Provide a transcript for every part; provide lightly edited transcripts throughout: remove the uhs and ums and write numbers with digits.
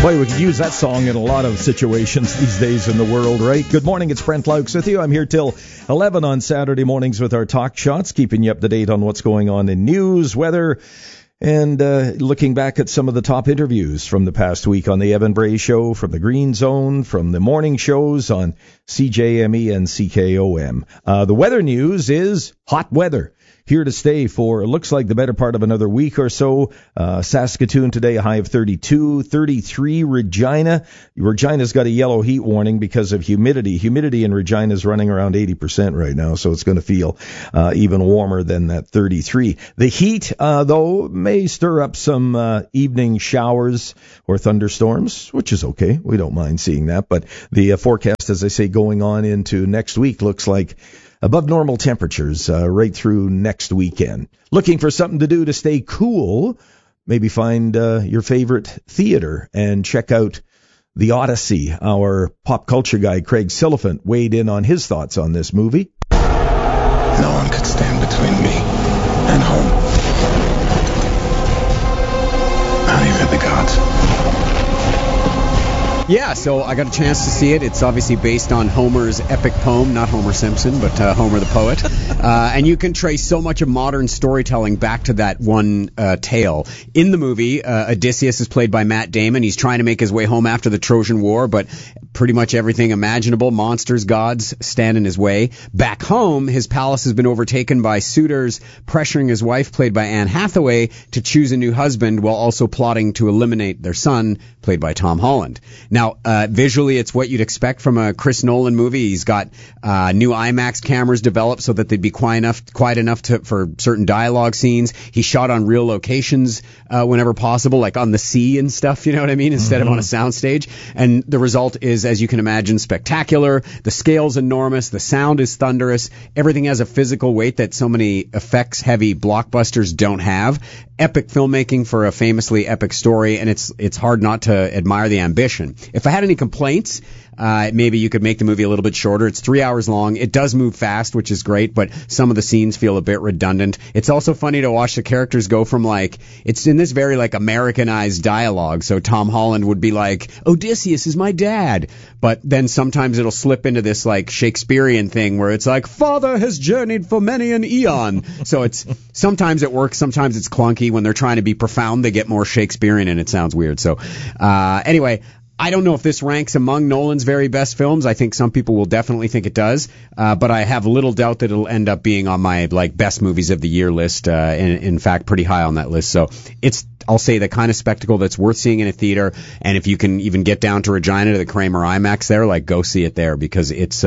Boy, we could use that song in a lot of situations these days in the world, right? Good morning, it's Brent Laux with you. I'm here till 11 on Saturday mornings with our Talk Shots, keeping you up to date on what's going on in news, weather, and looking back at some of the top interviews from the past week on the Evan Bray Show, from the Green Zone, from the morning shows on CJME and CKOM. The weather news is hot weather. Here to stay for, it looks like, the better part of another week or so. Saskatoon today, a high of 32, 33 Regina. Regina's got a yellow heat warning because of humidity. Humidity in Regina is running around 80% right now, so it's going to feel even warmer than that 33. The heat, though, may stir up some evening showers or thunderstorms, which is okay. We don't mind seeing that. But the forecast, as I say, going on into next week looks like above normal temperatures right through next weekend. Looking for something to do to stay cool? Maybe find your favorite theater and check out The Odyssey. Our pop culture guy, Craig Silliphant, weighed in on his thoughts on this movie. No one could stand between me and home. Not even the gods. Yeah, so I got a chance to see it. It's obviously based on Homer's epic poem, not Homer Simpson, but Homer the poet. And you can trace so much of modern storytelling back to that one tale. In the movie, Odysseus is played by Matt Damon. He's trying to make his way home after the Trojan War, but pretty much everything imaginable, monsters, gods, stand in his way. Back home, his palace has been overtaken by suitors pressuring his wife, played by Anne Hathaway, to choose a new husband while also plotting to eliminate their son, played by Tom Holland. Now, visually, it's what you'd expect from a Chris Nolan movie. He's got new IMAX cameras developed so that they'd be quiet enough for certain dialogue scenes. He shot on real locations whenever possible, like on the sea and stuff, you know what I mean, instead of on a soundstage. And the result is, as you can imagine, spectacular. The scale's enormous. The sound is thunderous. Everything has a physical weight that so many effects-heavy blockbusters don't have. Epic filmmaking for a famously epic story, and it's hard not to admire the ambition. If I had any complaints, maybe you could make the movie a little bit shorter. It's 3 hours long. It does move fast, which is great, but some of the scenes feel a bit redundant. It's also funny to watch the characters go from, like, it's in this very, like, Americanized dialogue. So Tom Holland would be like, Odysseus is my dad. But then sometimes it'll slip into this, like, Shakespearean thing where it's like, father has journeyed for many an eon. So it's, sometimes it works, sometimes it's clunky. When they're trying to be profound, they get more Shakespearean and it sounds weird. So, anyway, I don't know if this ranks among Nolan's very best films. I think some people will definitely think it does, but I have little doubt that it'll end up being on my, like, best movies of the year list. In fact, pretty high on that list. So it's, I'll say, the kind of spectacle that's worth seeing in a theater. And if you can even get down to Regina to the Kramer IMAX there, like, go see it there, because it's,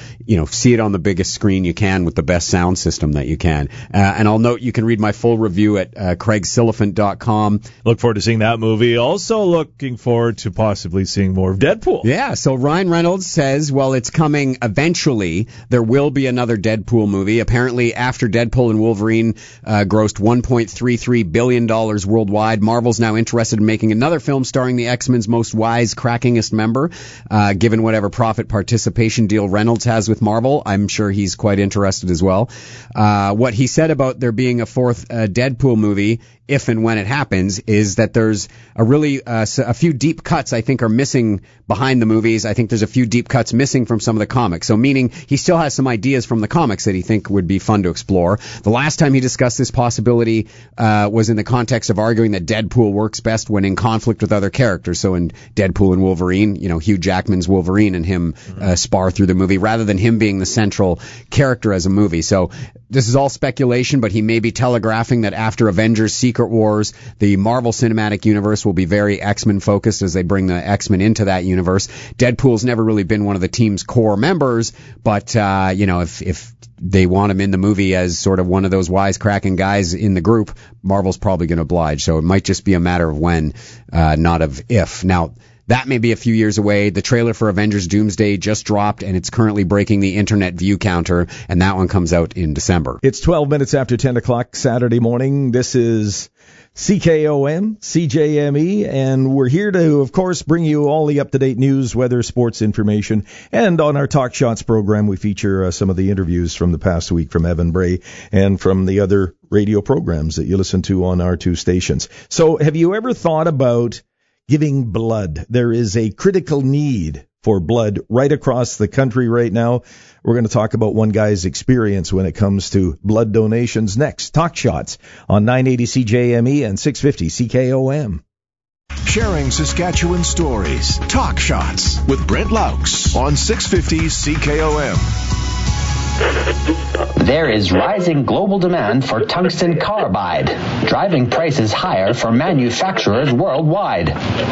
see it on the biggest screen you can with the best sound system that you can. And I'll note you can read my full review at CraigSilliphant.com. Look forward to seeing that movie. Also looking forward to possibly seeing more of Deadpool. Yeah, so Ryan Reynolds says, well, it's coming eventually. There will be another Deadpool movie. Apparently, after Deadpool and Wolverine grossed $1.33 billion worldwide, Marvel's now interested in making another film starring the X-Men's most wisecrackingest member. Given whatever profit participation deal Reynolds has with Marvel, I'm sure he's quite interested as well. What he said about there being a fourth Deadpool movie, if and when it happens, is that there's a few deep cuts I think are missing behind the movies. I think there's a few deep cuts missing from some of the comics. So meaning he still has some ideas from the comics that he think would be fun to explore. The last time he discussed this possibility was in the context of arguing that Deadpool works best when in conflict with other characters. So in Deadpool and Wolverine, Hugh Jackman's Wolverine and him spar through the movie rather than him being the central character as a movie. So this is all speculation, but he may be telegraphing that after Avengers Secret Wars, the Marvel Cinematic Universe will be very X-Men focused as they bring the X-Men into that universe. Deadpool's never really been one of the team's core members, but, if they want him in the movie as sort of one of those wisecracking guys in the group, Marvel's probably going to oblige. So it might just be a matter of when, not of if. Now, that may be a few years away. The trailer for Avengers Doomsday just dropped, and it's currently breaking the internet view counter, and that one comes out in December. It's 12 minutes after 10 o'clock Saturday morning. This is CKOM, CJME, and we're here to, of course, bring you all the up-to-date news, weather, sports information. And on our Talk Shots program, we feature some of the interviews from the past week from Evan Bray and from the other radio programs that you listen to on our two stations. So have you ever thought about giving blood. There is a critical need for blood right across the country right now. We're going to talk about one guy's experience when it comes to blood donations next. Talk Shots on 980 CJME and 650 CKOM. Sharing Saskatchewan stories. Talk Shots with Brent Laux on 650 CKOM. There is rising global demand for tungsten carbide, driving prices higher for manufacturers worldwide.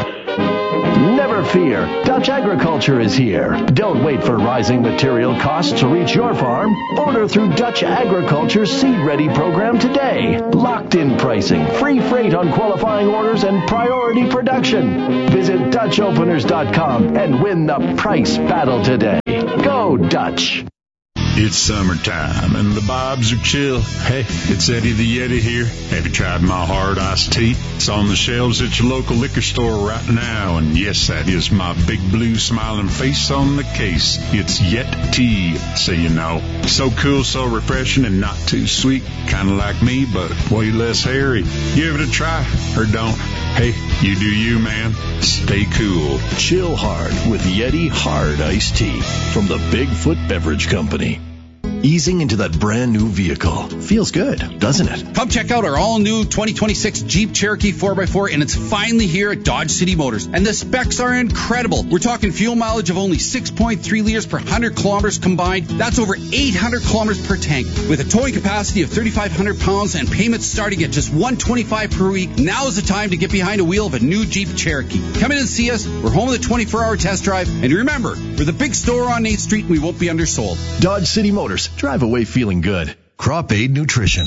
Never fear, Dutch Agriculture is here. Don't wait for rising material costs to reach your farm. Order through Dutch Agriculture's Seed Ready program today. Locked-in pricing, free freight on qualifying orders, and priority production. Visit DutchOpeners.com and win the price battle today. Go Dutch! It's summertime and the vibes are chill. Hey, it's Eddie the Yeti here. Have you tried my hard iced tea? It's on the shelves at your local liquor store right now. And yes, that is my big blue smiling face on the case. It's Yet Tea, so you know. So cool, so refreshing, and not too sweet. Kind of like me, but way less hairy. Give it a try, or don't. Hey, you do you, man. Stay cool. Chill hard with Yeti Hard Iced Tea from the Bigfoot Beverage Company. Easing into that brand new vehicle. Feels good, doesn't it? Come check out our all-new 2026 Jeep Cherokee 4x4, and it's finally here at Dodge City Motors. And the specs are incredible. We're talking fuel mileage of only 6.3 liters per 100 kilometers combined. That's over 800 kilometers per tank. With a towing capacity of 3,500 pounds and payments starting at just $125 per week, now is the time to get behind a wheel of a new Jeep Cherokee. Come in and see us. We're home with a 24-hour test drive. And remember, we're the big store on 8th Street, and we won't be undersold. Dodge City Motors. Drive away feeling good. Crop Aid Nutrition.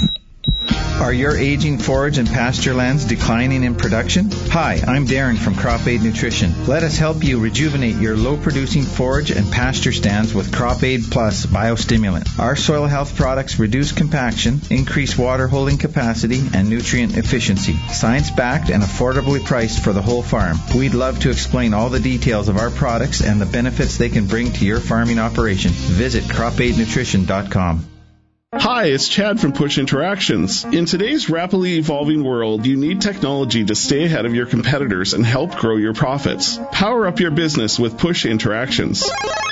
Are your aging forage and pasture lands declining in production? Hi, I'm Darren from Crop Aid Nutrition. Let us help you rejuvenate your low-producing forage and pasture stands with Crop Aid Plus Biostimulant. Our soil health products reduce compaction, increase water holding capacity, and nutrient efficiency. Science-backed and affordably priced for the whole farm. We'd love to explain all the details of our products and the benefits they can bring to your farming operation. Visit cropaidnutrition.com. Hi, it's Chad from Push Interactions. In today's rapidly evolving world, you need technology to stay ahead of your competitors and help grow your profits. Power up your business with Push Interactions.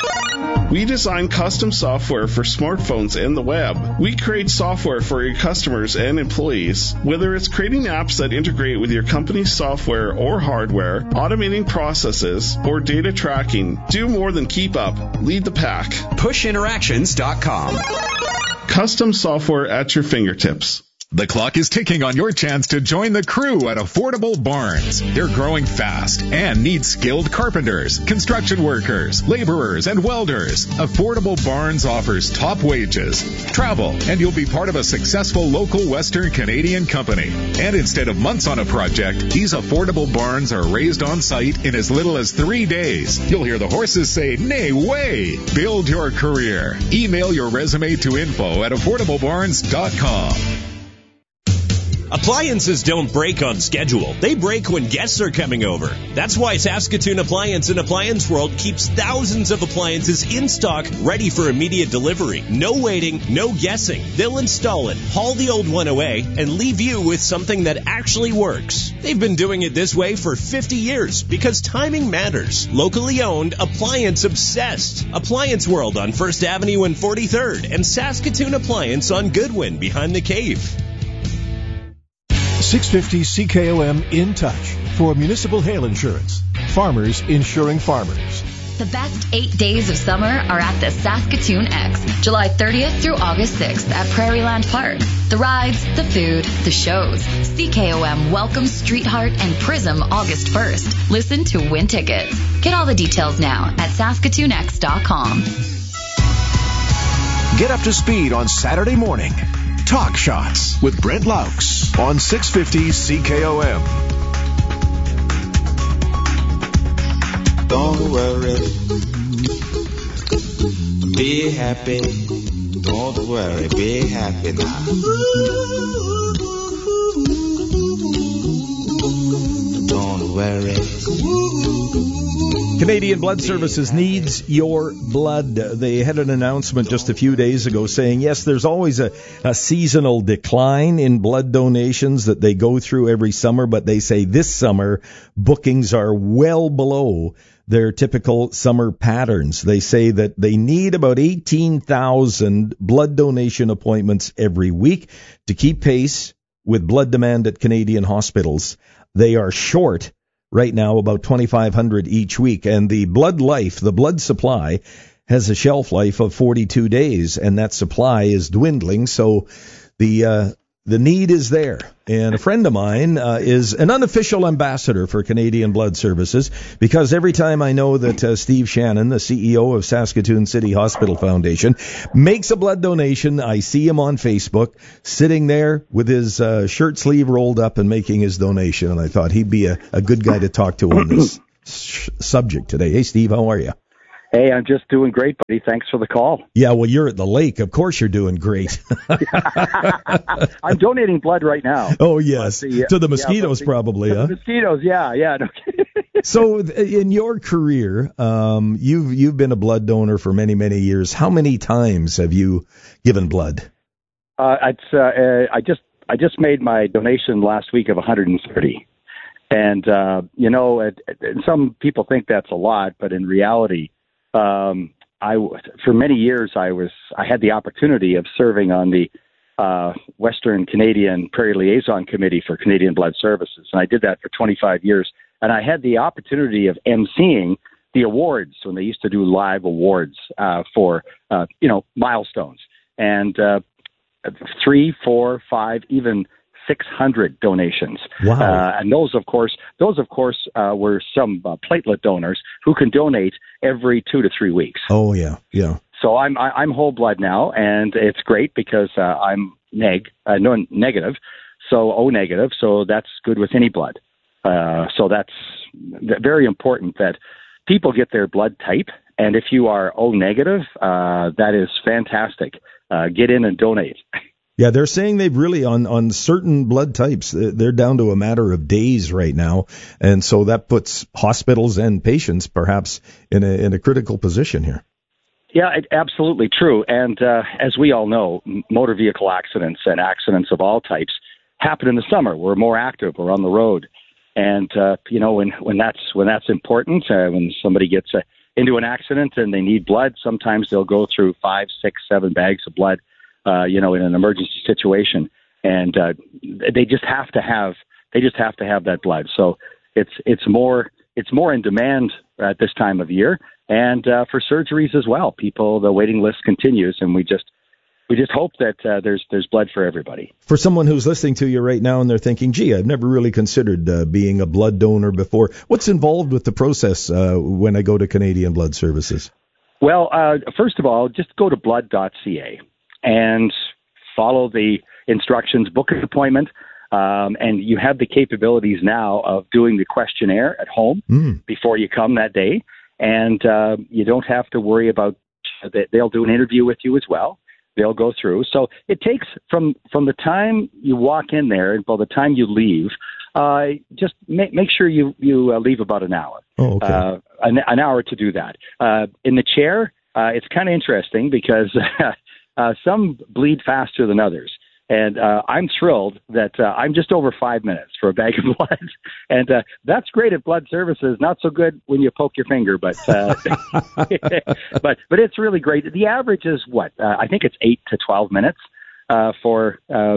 We design custom software for smartphones and the web. We create software for your customers and employees. Whether it's creating apps that integrate with your company's software or hardware, automating processes, or data tracking, do more than keep up. Lead the pack. PushInteractions.com. Custom software at your fingertips. The clock is ticking on your chance to join the crew at Affordable Barns. They're growing fast and need skilled carpenters, construction workers, laborers, and welders. Affordable Barns offers top wages, travel, and you'll be part of a successful local Western Canadian company. And instead of months on a project, these Affordable Barns are raised on site in as little as 3 days. You'll hear the horses say, "Nay, way!" Build your career. Email your resume to info@affordablebarns.com. Appliances don't break on schedule. They break when guests are coming over. That's why Saskatoon Appliance and Appliance World keeps thousands of appliances in stock, ready for immediate delivery. No waiting, no guessing. They'll install it, haul the old one away, and leave you with something that actually works. They've been doing it this way for 50 years because timing matters. Locally owned, appliance obsessed. Appliance World on 1st Avenue and 43rd, and Saskatoon Appliance on Goodwin behind the cave. 650 CKOM in touch for municipal hail insurance. Farmers insuring farmers. The best 8 days of summer are at the Saskatoon X, July 30th through August 6th at Prairieland Park. The rides, the food, the shows. CKOM welcomes Street Heart and Prism August 1st. Listen to win tickets. Get all the details now at SaskatoonX.com. Get up to speed on Saturday morning. Talk Shots with Brent Laux on 650 CKOM. Don't worry, be happy. Don't worry, be happy now. Don't worry. Canadian Blood Services needs your blood. They had an announcement just a few days ago saying, yes, there's always a seasonal decline in blood donations that they go through every summer, but they say this summer bookings are well below their typical summer patterns. They say that they need about 18,000 blood donation appointments every week to keep pace with blood demand at Canadian hospitals. They are short right now about 2,500 each week, and the blood supply, has a shelf life of 42 days, and that supply is dwindling, so the need is there. And a friend of mine is an unofficial ambassador for Canadian Blood Services, because every time I know that Steve Shannon, the CEO of Saskatoon City Hospital Foundation, makes a blood donation, I see him on Facebook sitting there with his shirt sleeve rolled up and making his donation. And I thought he'd be a good guy to talk to on this subject today. Hey, Steve, how are you? Hey, I'm just doing great, buddy. Thanks for the call. Yeah, well, you're at the lake. Of course you're doing great. I'm donating blood right now. Oh, yes. To the mosquitoes, probably, huh? The mosquitoes, yeah. No. So in your career, you've been a blood donor for many, many years. How many times have you given blood? I just made my donation last week of 130. And, some people think that's a lot, but in reality, for many years, I had the opportunity of serving on the Western Canadian Prairie Liaison Committee for Canadian Blood Services, and I did that for 25 years. And I had the opportunity of emceeing the awards when they used to do live awards for milestones, and 3, 4, 5, even 600 donations. Wow. And those of course were some platelet donors who can donate every 2 to 3 weeks. Oh yeah. So I'm whole blood now, and it's great because I'm negative, so O negative, so that's good with any blood. So that's very important that people get their blood type, and if you are O negative, that is fantastic. Get in and donate. Yeah, they're saying they've really, on certain blood types, they're down to a matter of days right now. And so that puts hospitals and patients perhaps in a critical position here. Yeah, absolutely true. And as we all know, motor vehicle accidents and accidents of all types happen in the summer. We're more active. We're on the road. And, when that's important, when somebody gets into an accident and they need blood, sometimes they'll go through 5, 6, 7 bags of blood. In an emergency situation, and they just have to have that blood. So it's more in demand at this time of year, and for surgeries as well. The waiting list continues, and we just hope that there's blood for everybody. For someone who's listening to you right now and they're thinking, gee, I've never really considered being a blood donor before. What's involved with the process when I go to Canadian Blood Services? Well, first of all, just go to blood.ca. and follow the instructions, book an appointment, and you have the capabilities now of doing the questionnaire at home before you come that day, and you don't have to worry about that. They'll do an interview with you as well. They'll go through. So it takes from the time you walk in there until the time you leave, just make sure you leave about an hour. Oh, okay. An hour to do that. In the chair, it's kind of interesting because some bleed faster than others. And I'm thrilled that I'm just over 5 minutes for a bag of blood. And that's great at blood services. Not so good when you poke your finger, but but it's really great. The average is what? I think it's 8 to 12 minutes for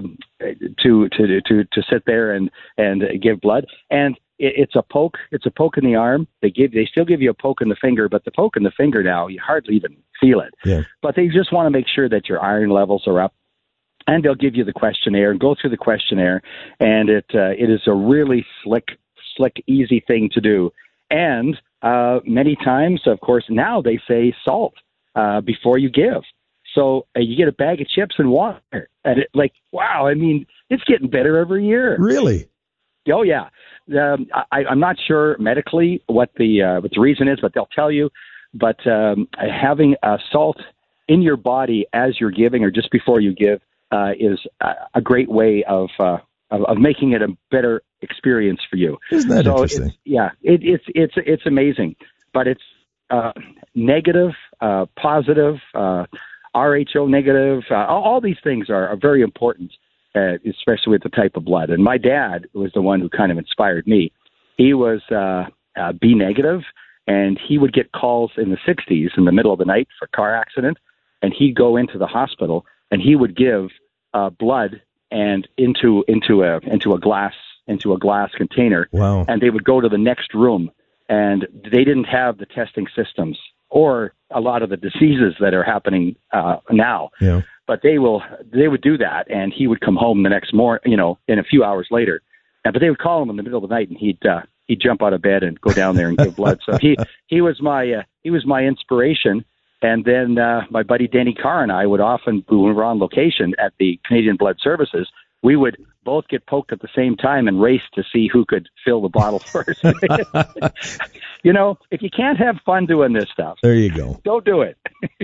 to sit there and give blood. And it's a poke. It's a poke in the arm. They still give you a poke in the finger, but the poke in the finger now, you hardly even feel it. Yeah. But they just want to make sure that your iron levels are up. And they'll give you the questionnaire and go through the questionnaire, and it is a really slick, easy thing to do. And many times, of course, now they say salt before you give. So you get a bag of chips and water, and wow! I mean, it's getting better every year. Really? Oh yeah. I'm not sure medically what the reason is, but they'll tell you. But having salt in your body as you're giving or just before you give is a great way of of making it a better experience for you. Isn't that interesting? It's amazing, but it's negative, positive, RHO negative. All these things are very important, especially with the type of blood. And my dad was the one who kind of inspired me. He was B negative, and he would get calls in the 60s in the middle of the night for a car accident, and he'd go into the hospital and he would give blood and into a glass container. Wow. And they would go to the next room, and they didn't have the testing systems or a lot of the diseases that are happening now. Yeah. But they would do that, and he would come home the next morning, in a few hours later. But they would call him in the middle of the night, and he'd jump out of bed and go down there and give blood. So he was my inspiration. And then my buddy Denny Carr and I would often, when we were on location at the Canadian Blood Services, we would both get poked at the same time and race to see who could fill the bottle first. If you can't have fun doing this stuff, there you go. Don't do it.